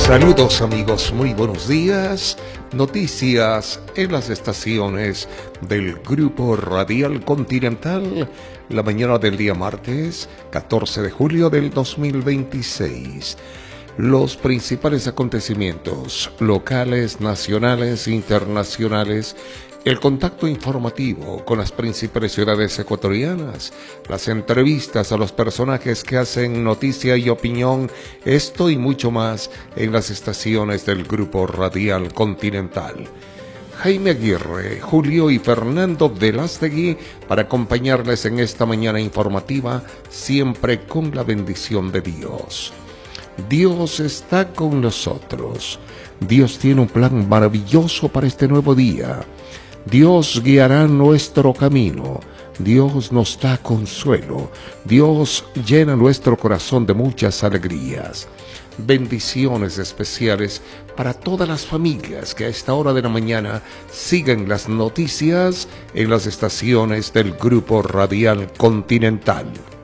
Saludos amigos, muy buenos días. Noticias en las estaciones del Grupo Radial Continental, la mañana del día martes 14 de julio del 2026. Los principales acontecimientos locales, nacionales e internacionales, el contacto informativo con las principales ciudades ecuatorianas, las entrevistas a los personajes que hacen noticia y opinión, esto y mucho más en las estaciones del Grupo Radial Continental. Jaime Aguirre, Julio y Fernando Velástegui para acompañarles en esta mañana informativa, siempre con la bendición de Dios. Dios está con nosotros. Dios tiene un plan maravilloso para este nuevo día. Dios guiará nuestro camino. Dios nos da consuelo. Dios llena nuestro corazón de muchas alegrías. Bendiciones especiales para todas las familias que a esta hora de la mañana siguen las noticias en las estaciones del Grupo Radial Continental.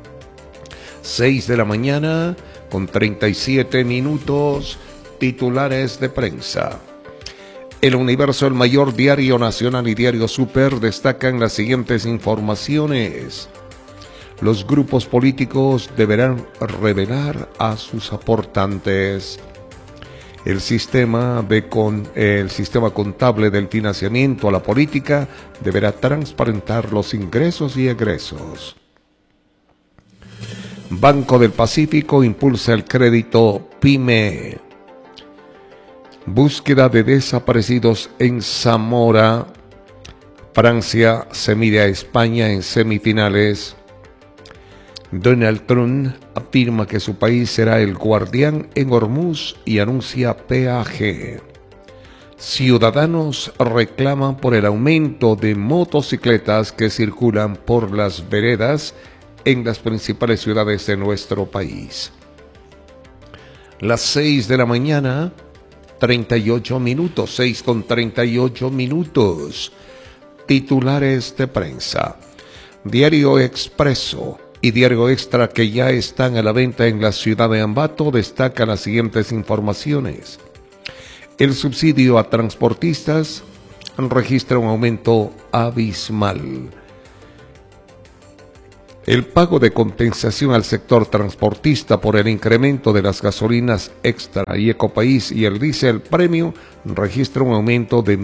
6 de la mañana con 37 minutos, titulares de prensa. El Universo, el mayor diario nacional y diario Super destacan las siguientes informaciones. Los grupos políticos deberán revelar a sus aportantes. El sistema contable del financiamiento a la política deberá transparentar los ingresos y egresos. Banco del Pacífico impulsa el crédito PYME. Búsqueda de desaparecidos en Zamora. Francia se mide a España en semifinales. Donald Trump afirma que su país será el guardián en Hormuz y anuncia peaje. Ciudadanos reclaman por el aumento de motocicletas que circulan por las veredas en las principales ciudades de nuestro país. Las 6 de la mañana, 38 minutos, 6 con 38 minutos. Titulares de prensa. Diario Expreso y Diario Extra, que ya están a la venta en la ciudad de Ambato, destacan las siguientes informaciones. El subsidio a transportistas registra un aumento abismal. El pago de compensación al sector transportista por el incremento de las gasolinas Extra y Ecopaís y el diésel premium registra un aumento de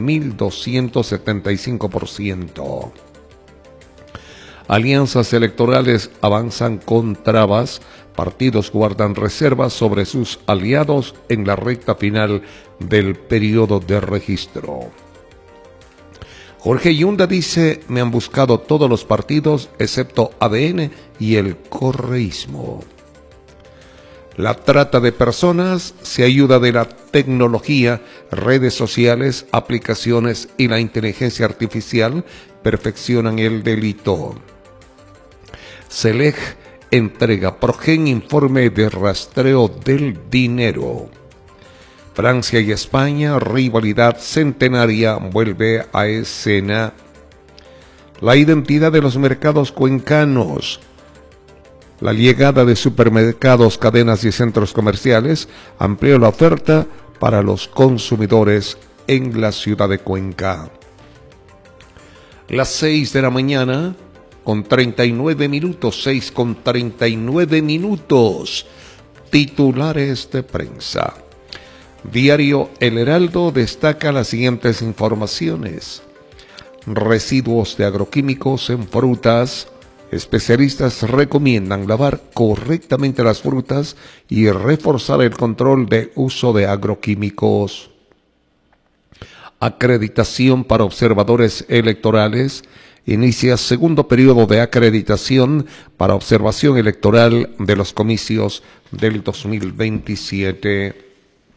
1.275%. Alianzas electorales avanzan con trabas. Partidos guardan reservas sobre sus aliados en la recta final del periodo de registro. Jorge Yunda dice: me han buscado todos los partidos excepto ADN y el correísmo. La trata de personas se ayuda de la tecnología, redes sociales, aplicaciones y la inteligencia artificial perfeccionan el delito. SELEC entrega Progen informe de rastreo del dinero. Francia y España, rivalidad centenaria vuelve a escena. La identidad de los mercados cuencanos. La llegada de supermercados, cadenas y centros comerciales amplió la oferta para los consumidores en la ciudad de Cuenca. Las 6 de la mañana con 39 minutos, 6 con 39 minutos. Titulares de prensa. Diario El Heraldo destaca las siguientes informaciones. Residuos de agroquímicos en frutas. Especialistas recomiendan lavar correctamente las frutas y reforzar el control de uso de agroquímicos. Acreditación para observadores electorales. Inicia segundo periodo de acreditación para observación electoral de los comicios del 2027.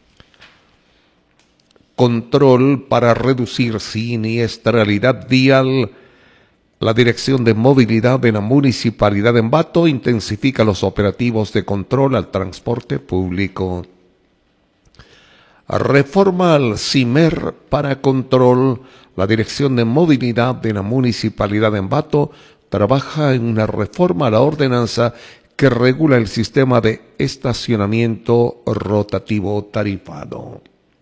Control para reducir siniestralidad vial. La Dirección de Movilidad de la Municipalidad de Ambato intensifica los operativos de control al transporte público. Reforma al CIMER para control. La Dirección de Movilidad de la Municipalidad de Ambato trabaja en una reforma a la ordenanza que regula el sistema de estacionamiento rotativo tarifado.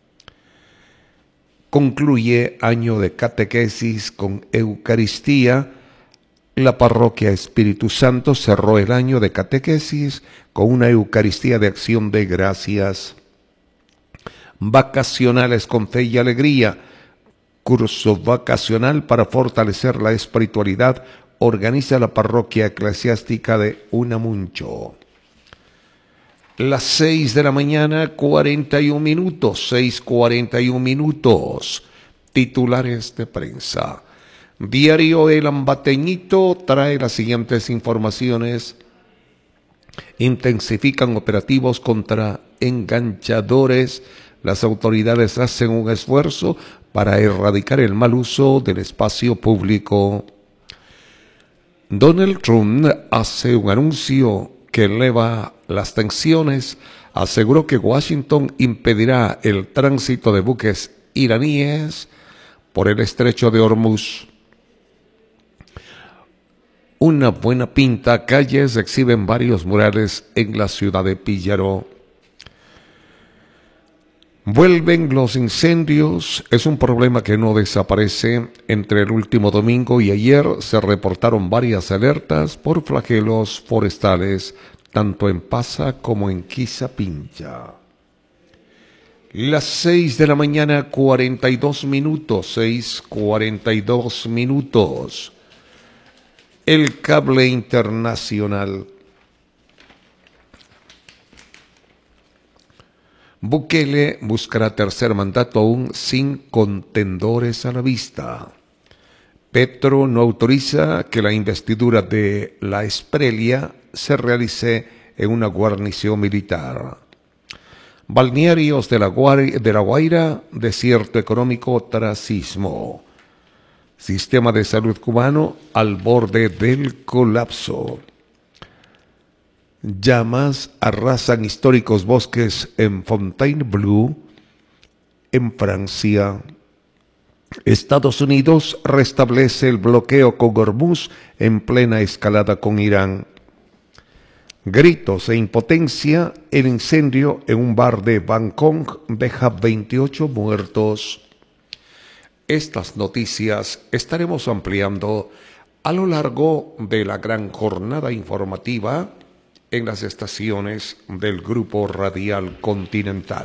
Concluye año de catequesis con Eucaristía. La parroquia Espíritu Santo cerró el año de catequesis con una Eucaristía de acción de gracias. Vacacionales con fe y alegría. Curso vacacional para fortalecer la espiritualidad organiza la parroquia eclesiástica de Unamuncho. Las 6 de la mañana, 41 minutos, 6:41 minutos. Titulares de prensa. Diario El Ambateñito trae las siguientes informaciones. Intensifican operativos contra enganchadores. Las autoridades hacen un esfuerzo para erradicar el mal uso del espacio público. Donald Trump hace un anuncio que eleva las tensiones. Aseguró que Washington impedirá el tránsito de buques iraníes por el estrecho de Hormuz. Una buena pinta, calles exhiben varios murales en la ciudad de Píllaro. Vuelven los incendios, es un problema que no desaparece. Entre el último domingo y ayer se reportaron varias alertas por flagelos forestales, tanto en Pasa como en Quizapincha. Las 6 de la mañana, 42 minutos, 6:42 minutos. El cable internacional. Bukele buscará tercer mandato aún sin contendores a la vista. Petro no autoriza que la investidura de La Espriella se realice en una guarnición militar. Balnearios de la Guaira, desierto económico tras sismo. Sistema de salud cubano al borde del colapso. Llamas arrasan históricos bosques en Fontainebleau, en Francia. Estados Unidos restablece el bloqueo con Hormuz en plena escalada con Irán. Gritos e impotencia, el incendio en un bar de Bangkok deja 28 muertos. Estas noticias estaremos ampliando a lo largo de la gran jornada informativa en las estaciones del Grupo Radial Continental.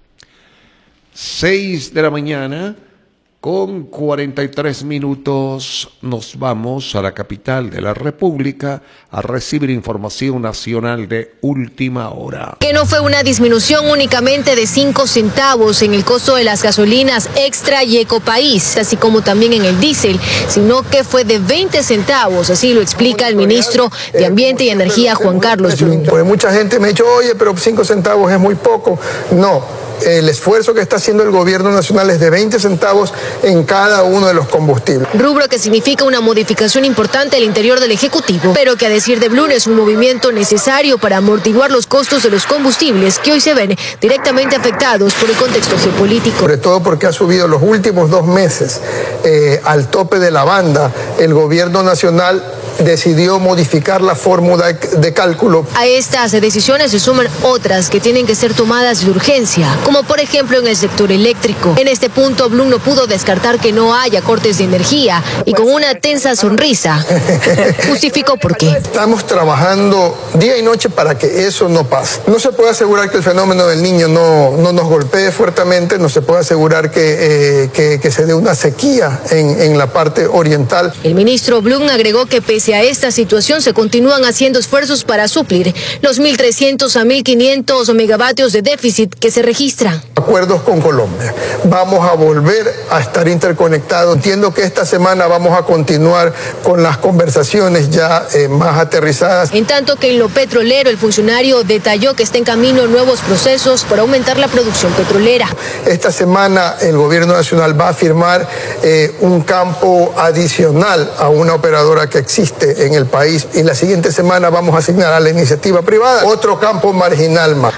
6 de la mañana con 43 minutos nos vamos a la capital de la República a recibir información nacional de última hora. Que no fue una disminución únicamente de 5 centavos en el costo de las gasolinas Extra y Ecopaís, así como también en el diésel, sino que fue de 20 centavos, así lo explica el ministro de Ambiente y Energía, Juan Carlos Blum. Pues mucha gente me ha dicho, oye, pero 5 centavos es muy poco. No. El esfuerzo que está haciendo el gobierno nacional es de 20 centavos en cada uno de los combustibles. Rubro que significa una modificación importante al interior del Ejecutivo, pero que a decir de Blum es un movimiento necesario para amortiguar los costos de los combustibles que hoy se ven directamente afectados por el contexto geopolítico. Sobre todo porque ha subido los últimos 2 meses al tope de la banda. El gobierno nacional decidió modificar la fórmula de cálculo. A estas decisiones se suman otras que tienen que ser tomadas de urgencia, como por ejemplo en el sector eléctrico. En este punto, Blum no pudo descartar que no haya cortes de energía y con una tensa sonrisa justificó por qué. Estamos trabajando día y noche para que eso no pase. No se puede asegurar que el fenómeno del Niño no nos golpee fuertemente, no se puede asegurar que se dé una sequía en la parte oriental. El ministro Blum agregó que pese a esta situación se continúan haciendo esfuerzos para suplir los 1.300 a 1.500 megavatios de déficit que se registran. Acuerdos con Colombia. Vamos a volver a estar interconectados. Entiendo que esta semana vamos a continuar con las conversaciones ya más aterrizadas. En tanto que en lo petrolero, el funcionario detalló que está en camino nuevos procesos para aumentar la producción petrolera. Esta semana el gobierno nacional va a firmar un campo adicional a una operadora que existe en el país y la siguiente semana vamos a asignar a la iniciativa privada otro campo marginal más.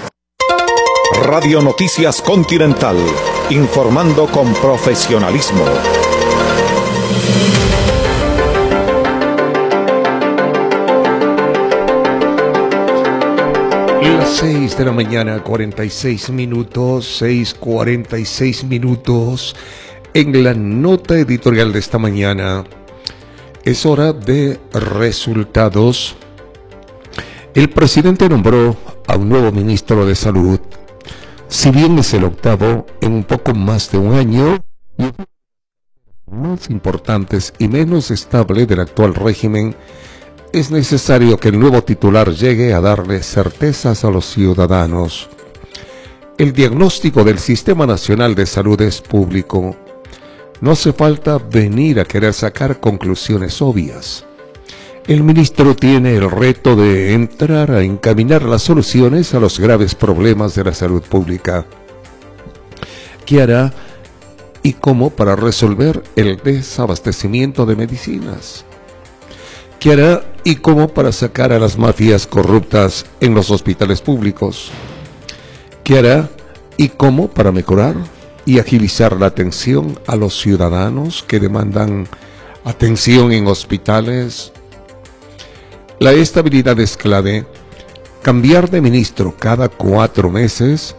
Radio Noticias Continental, informando con profesionalismo. Las 6 de la mañana, 46 minutos, 6:46 minutos. En la nota editorial de esta mañana, es hora de resultados. El presidente nombró a un nuevo ministro de Salud. Si bien es el octavo en un poco más de un año, más importantes y menos estable del actual régimen, es necesario que el nuevo titular llegue a darle certezas a los ciudadanos. El diagnóstico del Sistema Nacional de Salud es público. No hace falta venir a querer sacar conclusiones obvias. El ministro tiene el reto de entrar a encaminar las soluciones a los graves problemas de la salud pública. ¿Qué hará y cómo para resolver el desabastecimiento de medicinas? ¿Qué hará y cómo para sacar a las mafias corruptas en los hospitales públicos? ¿Qué hará y cómo para mejorar y agilizar la atención a los ciudadanos que demandan atención en hospitales? La estabilidad es clave. Cambiar de ministro cada 4 meses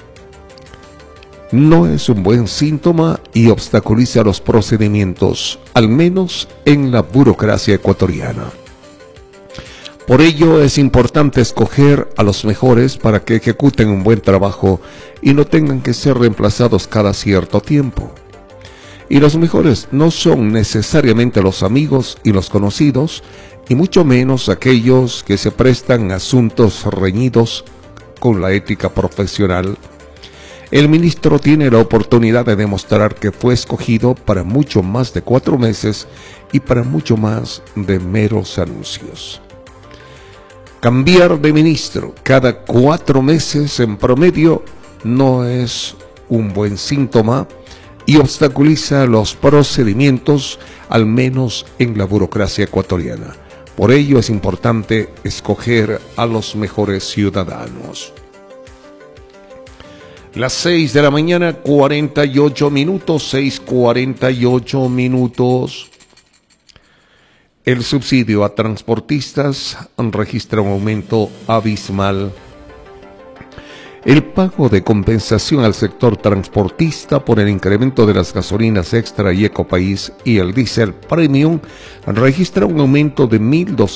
no es un buen síntoma y obstaculiza los procedimientos, al menos en la burocracia ecuatoriana. Por ello es importante escoger a los mejores para que ejecuten un buen trabajo y no tengan que ser reemplazados cada cierto tiempo. Y los mejores no son necesariamente los amigos y los conocidos, y mucho menos aquellos que se prestan a asuntos reñidos con la ética profesional. El ministro tiene la oportunidad de demostrar que fue escogido para mucho más de 4 meses y para mucho más de meros anuncios. Cambiar de ministro cada 4 meses en promedio no es un buen síntoma y obstaculiza los procedimientos, al menos en la burocracia ecuatoriana. Por ello es importante escoger a los mejores ciudadanos. Las 6 de la mañana, 48 minutos, 6:48 minutos. El subsidio a transportistas registra un aumento abismal. El pago de compensación al sector transportista por el incremento de las gasolinas Extra y Ecopaís y el diésel Premium registra un aumento de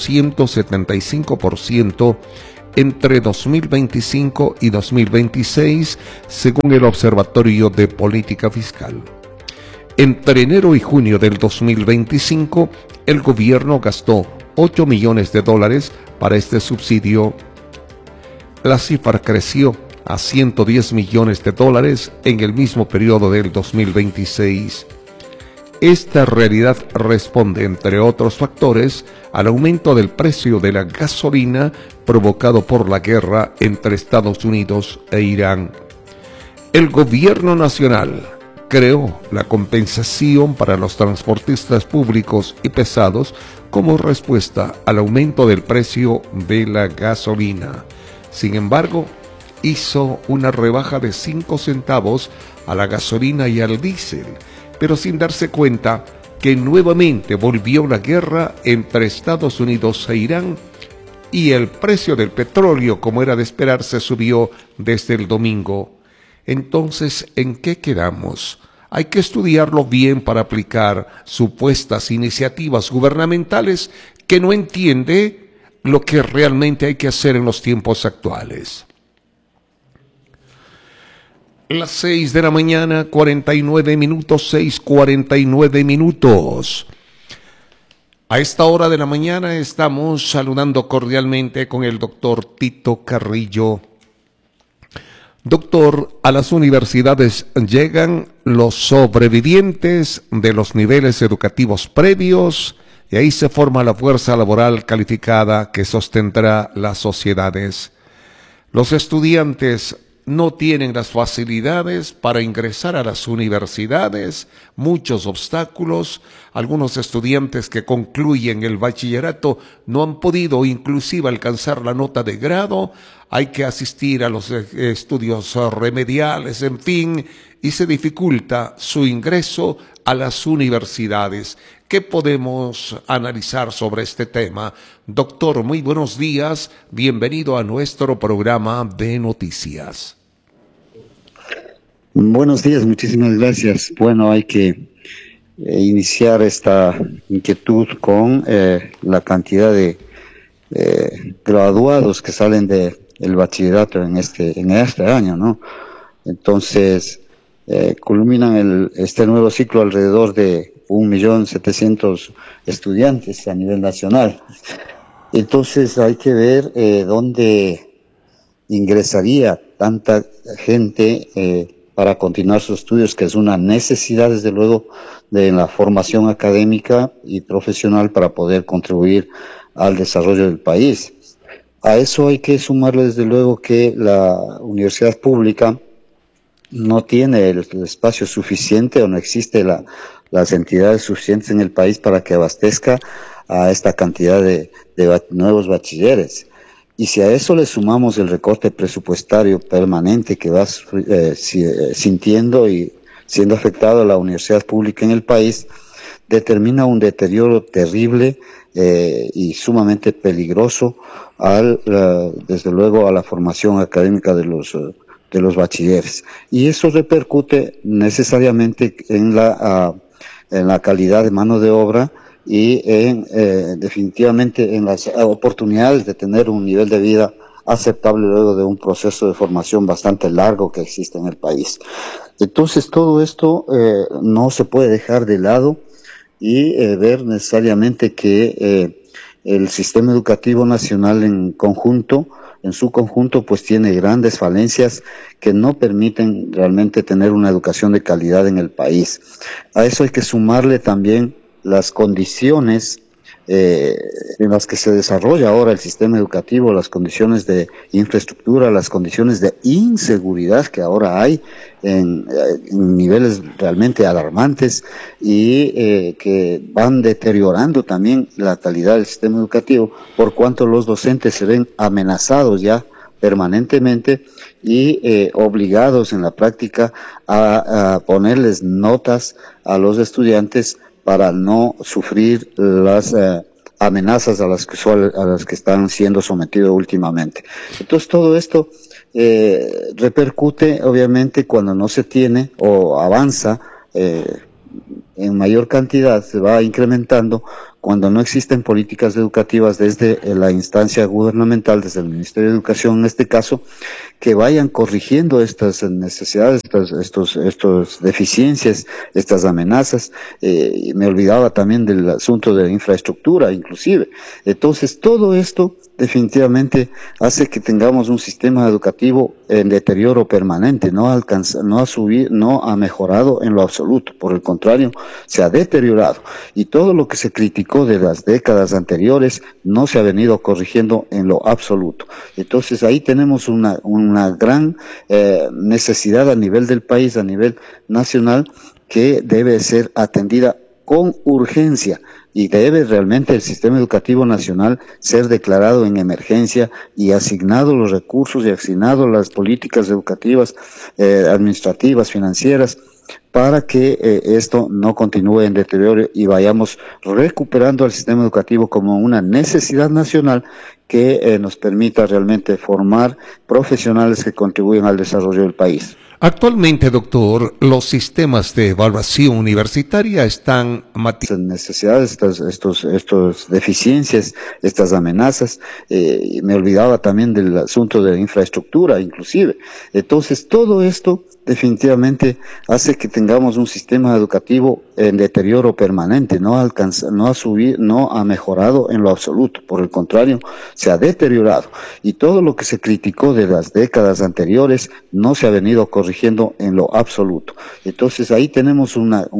1.275% entre 2025 y 2026, según el Observatorio de Política Fiscal. Entre enero y junio del 2025, el gobierno gastó $8 millones para este subsidio. La cifra creció a $110 millones en el mismo periodo del 2026. Esta realidad responde, entre otros factores, al aumento del precio de la gasolina provocado por la guerra entre Estados Unidos e Irán. El gobierno nacional creó la compensación para los transportistas públicos y pesados como respuesta al aumento del precio de la gasolina. Sin embargo, hizo una rebaja de 5 centavos a la gasolina y al diésel, pero sin darse cuenta que nuevamente volvió la guerra entre Estados Unidos e Irán y el precio del petróleo, como era de esperarse, subió desde el domingo. Entonces, ¿en qué quedamos? Hay que estudiarlo bien para aplicar supuestas iniciativas gubernamentales que no entiende lo que realmente hay que hacer en los tiempos actuales. Las 6 de la mañana, 49 minutos, 6:49 minutos. A esta hora de la mañana estamos saludando cordialmente con el doctor Tito Carrillo. Doctor, a las universidades llegan los sobrevivientes de los niveles educativos previos y ahí se forma la fuerza laboral calificada que sostendrá las sociedades. Los estudiantes no tienen las facilidades para ingresar a las universidades, muchos obstáculos. Algunos estudiantes que concluyen el bachillerato no han podido inclusive alcanzar la nota de grado, hay que asistir a los estudios remediales, en fin, y se dificulta su ingreso a las universidades. ¿Qué podemos analizar sobre este tema? Doctor, muy buenos días. Bienvenido a nuestro programa de noticias. Buenos días, muchísimas gracias. Bueno, hay que iniciar esta inquietud con la cantidad de graduados que salen del bachillerato en este año, ¿no? Entonces, culminan este nuevo ciclo alrededor de 1.700.000 estudiantes a nivel nacional. Entonces hay que ver dónde ingresaría tanta gente para continuar sus estudios, que es una necesidad desde luego de la formación académica y profesional para poder contribuir al desarrollo del país. A eso hay que sumarle desde luego que la universidad pública no tiene el espacio suficiente o no existe las entidades suficientes en el país para que abastezca a esta cantidad de nuevos bachilleres. Y si a eso le sumamos el recorte presupuestario permanente que va sintiendo y siendo afectado a la universidad pública en el país, determina un deterioro terrible y sumamente peligroso desde luego a la formación académica de los bachilleres. Y eso repercute necesariamente en la calidad de mano de obra y definitivamente en las oportunidades de tener un nivel de vida aceptable luego de un proceso de formación bastante largo que existe en el país. Entonces todo esto no se puede dejar de lado y ver necesariamente que el sistema educativo nacional en su conjunto pues tiene grandes falencias que no permiten realmente tener una educación de calidad en el país. A eso hay que sumarle también las condiciones en las que se desarrolla ahora el sistema educativo, las condiciones de infraestructura, las condiciones de inseguridad que ahora hay en niveles realmente alarmantes y que van deteriorando también la calidad del sistema educativo, por cuanto los docentes se ven amenazados ya permanentemente y obligados en la práctica a ponerles notas a los estudiantes para no sufrir las amenazas a las que están siendo sometidos últimamente. Entonces todo esto repercute obviamente cuando no se tiene o avanza en mayor cantidad, se va incrementando cuando no existen políticas educativas desde la instancia gubernamental, desde el Ministerio de Educación en este caso, que vayan corrigiendo estas necesidades, estas deficiencias, estas amenazas. Y me olvidaba también del asunto de infraestructura, inclusive. Entonces, todo esto definitivamente hace que tengamos un sistema educativo en deterioro permanente, no ha mejorado en lo absoluto, por el contrario, se ha deteriorado. Y todo lo que se criticó de las décadas anteriores no se ha venido corrigiendo en lo absoluto. Entonces ahí tenemos una gran necesidad a nivel del país, a nivel nacional, que debe ser atendida con urgencia y debe realmente el sistema educativo nacional ser declarado en emergencia y asignado los recursos y asignado las políticas educativas, administrativas, financieras, para que esto no continúe en deterioro y vayamos recuperando el sistema educativo como una necesidad nacional que nos permita realmente formar profesionales que contribuyen al desarrollo del país. Actualmente, doctor, los sistemas de evaluación universitaria están necesidades, estas deficiencias, estas amenazas. Me olvidaba también del asunto de infraestructura, inclusive. Entonces, todo esto definitivamente hace que tengamos un sistema educativo en deterioro permanente, no ha mejorado en lo absoluto, por el contrario, se ha deteriorado. Y todo lo que se criticó de las décadas anteriores no se ha venido corrigiendo en lo absoluto. Entonces ahí tenemos una